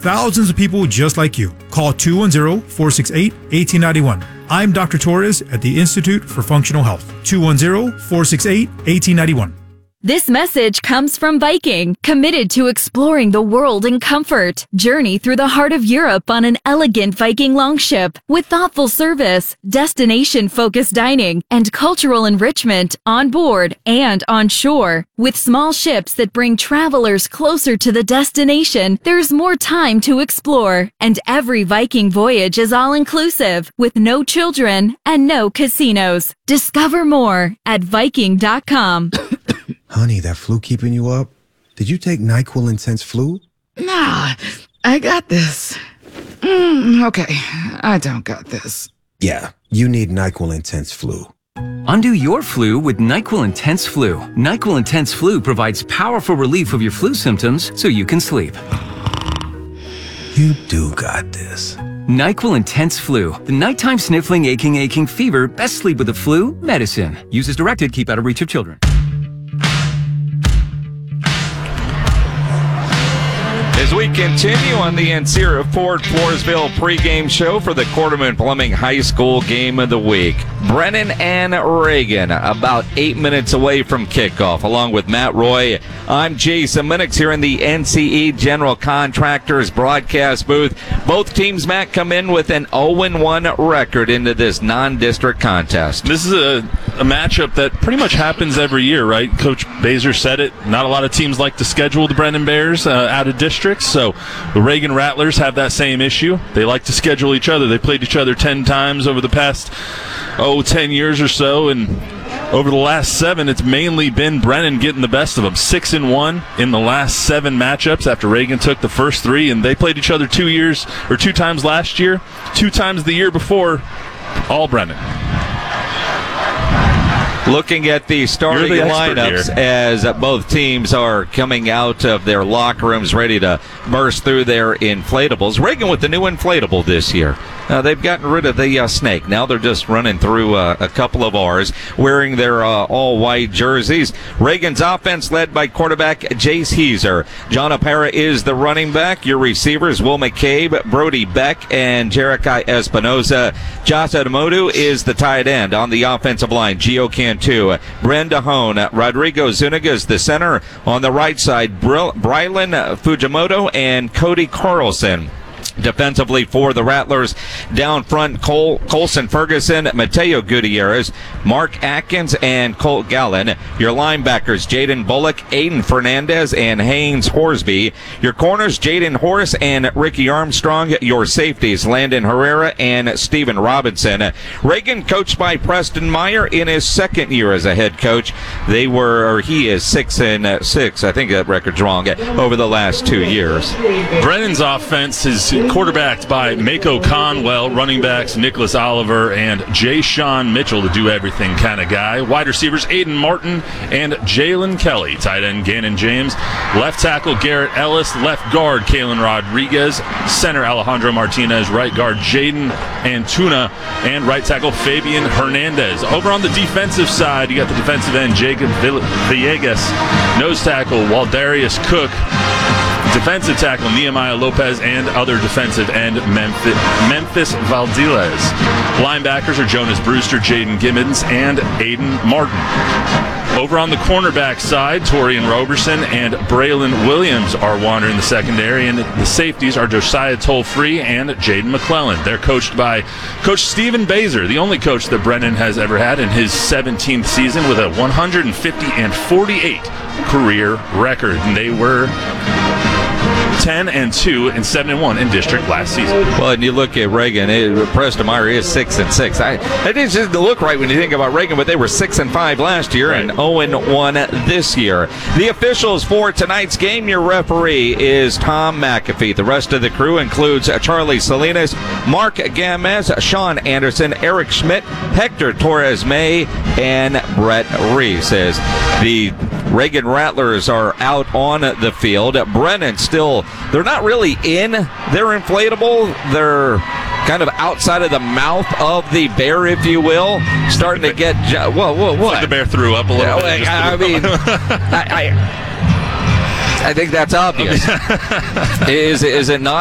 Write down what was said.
thousands of people just like you. Call 210-468-1891. I'm Dr. Torres at the Institute for Functional Health. 210-468-1891. This message comes from Viking, committed to exploring the world in comfort. Journey through the heart of Europe on an elegant Viking longship with thoughtful service, destination-focused dining, and cultural enrichment on board and on shore. With small ships that bring travelers closer to the destination, there's more time to explore. And every Viking voyage is all-inclusive, with no children and no casinos. Discover more at Viking.com. Honey, that flu keeping you up? Did you take NyQuil Intense Flu? Nah, I got this. Okay, I don't got this. Yeah, you need NyQuil Intense Flu. Undo your flu with NyQuil Intense Flu. NyQuil Intense Flu provides powerful relief of your flu symptoms so you can sleep. You do got this. NyQuil Intense Flu. The nighttime sniffling, aching fever. Best sleep with the flu medicine. Use as directed. Keep out of reach of children. As we continue on the Ancira Ford Floresville pregame show for the Quarterman Plumbing High School Game of the Week. Brennan and Reagan about 8 minutes away from kickoff. Along with Matt Roy, I'm Jason Minix here in the NCE General Contractors broadcast booth. Both teams, Matt, come in with an 0-1 record into this non-district contest. This is a matchup that pretty much happens every year, right? Coach Baser said it. Not a lot of teams like to schedule the Brennan Bears out of districts, so the Reagan Rattlers have that same issue. They like to schedule each other. They played each other 10 times over the past 10 years or so, and over the last 7, it's mainly been Brennan getting the best of them. 6-1 in the last 7 matchups after Reagan took the first 3, and they played each other 2 times last year, 2 times the year before, all Brennan. Looking at the starting lineups as both teams are coming out of their locker rooms ready to burst through their inflatables. Reagan with the new inflatable this year. They've gotten rid of the snake. Now they're just running through a couple of R's, wearing their all-white jerseys. Reagan's offense led by quarterback Jace Heiser. John Opera is the running back. Your receivers, Will McCabe, Brody Beck, and Jerikai Espinoza. Josh Adamodu is the tight end. On the offensive line, Gio Cantu, Brenda Hone, Rodrigo Zuniga is the center. On the right side, Brylan Fujimoto and Cody Carlson. Defensively for the Rattlers, down front, Colson Ferguson, Mateo Gutierrez, Mark Atkins, and Colt Gallen. Your linebackers, Jaden Bullock, Aiden Fernandez, and Haynes Horsby. Your corners, Jaden Horace and Ricky Armstrong. Your safeties, Landon Herrera and Steven Robinson. Reagan, coached by Preston Meyer in his second year as a head coach. He is 6-6. I think that record's wrong over the last 2 years. Brennan's offense is quarterbacked by Mako Conwell, running backs Nicholas Oliver and Jay Sean Mitchell, the do-everything kind of guy. Wide receivers Aiden Martin and Jalen Kelly. Tight end Gannon James. Left tackle Garrett Ellis. Left guard Kalen Rodriguez. Center Alejandro Martinez. Right guard Jaden Antuna. And right tackle Fabian Hernandez. Over on the defensive side, you got the defensive end Jacob Villegas. Nose tackle Waldarius Cook. Defensive tackle Nehemiah Lopez and other defensive end Memphis Valdiles. Linebackers are Jonas Brewster, Jaden Gibbons, and Aiden Martin. Over on the cornerback side, Torian Roberson and Braylon Williams are wandering the secondary, and the safeties are Josiah Tollfree and Jaden McClellan. They're coached by Coach Stephen Baser, the only coach that Brennan has ever had in his 17th season, with a 150-48 career record. And they were 10-2 and 7-1 in district last season. Well, and you look at Reagan, Preston Meyer is 6-6. It doesn't look right when you think about Reagan, but they were 6-5 last year and 0-1 this year. The officials for tonight's game, your referee is Tom McAfee. The rest of the crew includes Charlie Salinas, Mark Gamez, Sean Anderson, Eric Schmidt, Hector Torres May, and Brett Reese. As the Reagan Rattlers are out on the field, Brennan still, they're not really in their inflatable. They're kind of outside of the mouth of the bear, if you will. Starting to get, what? Like the bear threw up a little bit. I mean, I think that's obvious. Is it not?